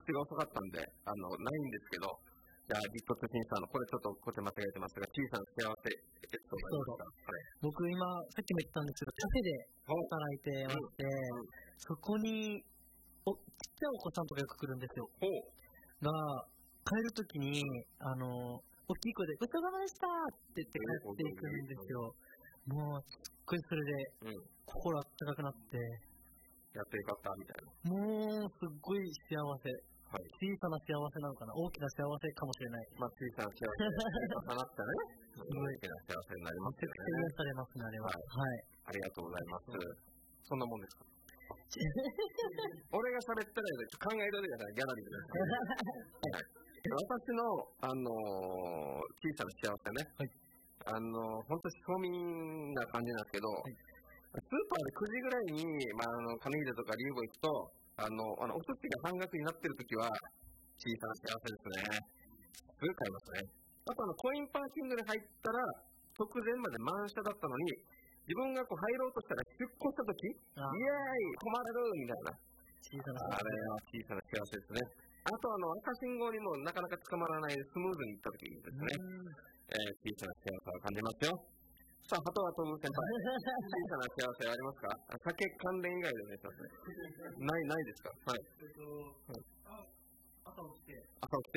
口が遅かったんでないんですけど、じゃあリットツシンさんのこれちょっとこっち間違えてますが、小さな幸せエピソードがありますか？はい、 僕今さっきも言ったんですけど、カフェで働いてまして、そこにちっちゃいお子さんとかよく来るんですよ。が帰るときに大きい声でごちそうさまでしたって言って帰っていくんですよ。もうすっごいそれで、心あったかくなってやってよかったみたいな。もうすっごい幸せ。小さな幸せなのかな、大きな幸せかもしれない。 まあ小さな幸せが放ったね、大きな幸せになりますよね。 めちゃくちゃ癒されますね、あれは。はい。 ありがとうございます。そんなもんですか？俺が喋ったら考えといてください、ギャラリーで。私の小さな幸せね。本当庶民な感じなんですけど、スーパーで9時ぐらいに金秀とかリュウボ行くと。お寿司が半額になってるときは小さな幸せですね。すぐ買いますね。あとコインパーキングで入ったら直前まで満車だったのに、自分が入ろうとしたら出庫したとき、イエーイ止まれるみたいな。あれは小さな幸せですね。あと赤信号にもなかなか捕まらないでスムーズに行ったときですね。小さな幸せを感じますよ。さあ、鳩は飛ぶ先輩、小さな幸せありますか？酒関連以外でお願いしますね。ないですか？はい。 朝起きて、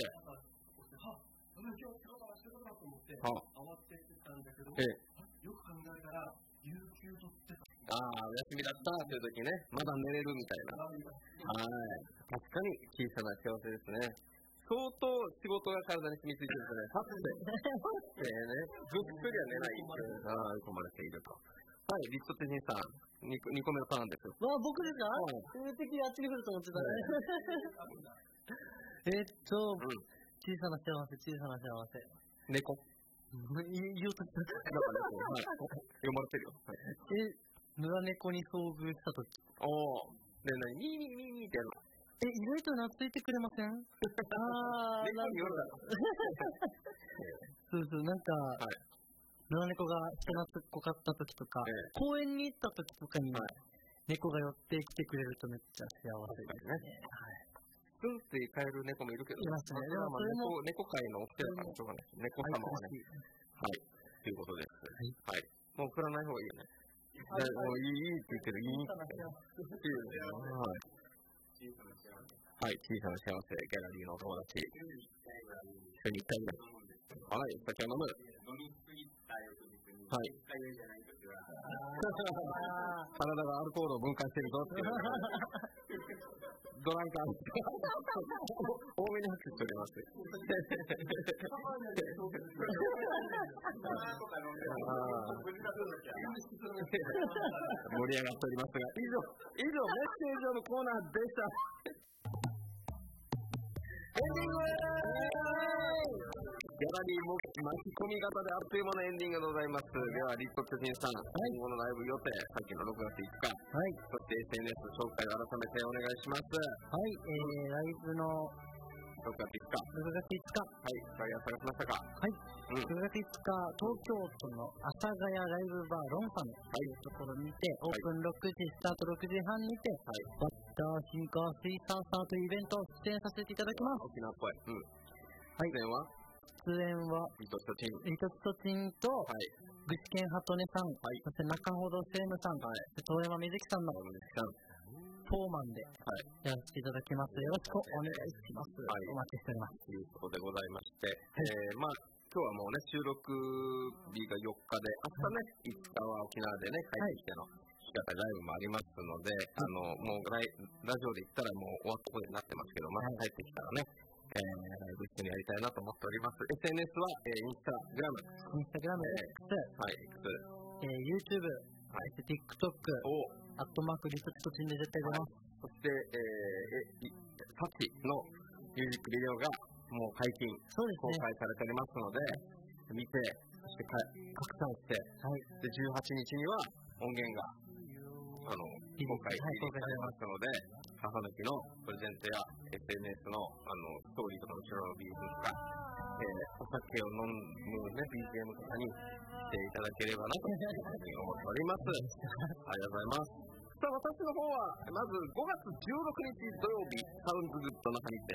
今日仕事だと思って、慌ててたんだけど、よく考えたら、有給取ってた。お休みだったという時ね、まだ寝れるみたいな。確かに小さな幸せですね。相当仕事が体に染みついてるとね、はってね、ぐっすりは寝ないっていう込まれていると。はい、リットツシンさん、2個目のターンです。 僕ですか？数的にあっちに来ると思ってたね。小さな幸せ。 猫。 言おうとした。 読まれてるよ。 野良猫に遭遇したとき。 で、ミーってやるの？ 意外と懐いてくれません？そう、なんか、野良猫が人懐っこかったときとか、公園に行ったときとかに、猫が寄ってきてくれるとめっちゃ幸せですね。 スンって帰る猫もいるけど、 いますね。 猫界のおきてるからしょうがないです。猫様はね。はい。ということです。はい。もう振らない方がいいよね。いいって言ってる。いいって言うね。はい。小さな幸せ、ギャラリーのお友達。一緒に行ったりです。はい。酒を飲む。飲みすぎた翌日に、はい。体がアルコールを分解してるぞっていう。ドランカー多めに拍手しております。盛り上がっておりますが、以上メッセージのコーナーでした。エンディングギャラリーも巻き込み型であっという間のエンディングでございます。ではリットツシンさん、今後のライブ予定、さっきの6月5日、そして SNS 紹介を改めてお願いします。 はい、ライブの 6月5日。はい、フライヤー探しましたか？ はい、6月5日、東京都の阿佐ヶ谷ライブバーロンさんというところにて、オープン6時、スタート6時半にて、バッターシンカー水サーサーというイベントを出演させていただきます。 沖縄っぽい。 出演はリトツチンと、具志堅ハトネさん、そして中ほどセームさん、遠山瑞希さんのフォーマンでやらせていただきます。よろしくお願いします。お待ちしております。 ということでございまして、今日はもうね、収録日が4日で、明日ね、5日は沖縄でね、帰ってきての弾き語りライブもありますので、もうラジオで言ったらもう終わったことになってますけど、また帰ってきたらね、ライブ一緒にやりたいなと思っております。SNS は、インスタグラム、 YouTube、TikTok、アットマークリトツトチンで絶対出ます。 そして、サチのミュージックビデオがもう解禁、公開されておりますので、見て、そして拡散して、で18日には音源が公開されますので、母の日のプレゼントや SNS のストーリーとか後ろの BGM とか、お酒を飲むね BGM とかにしていただければなというふうに思っております。ありがとうございます。さあ、私の方はまず5月16日土曜日、サウンズグッドの中にて